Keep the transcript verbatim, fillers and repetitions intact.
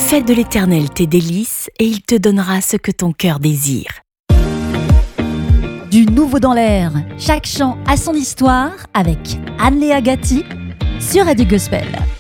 Fais de l'Éternel tes délices et il te donnera ce que ton cœur désire. Du nouveau dans l'air, chaque chant a son histoire avec Anne-Léa Gatti sur Radio Gospel.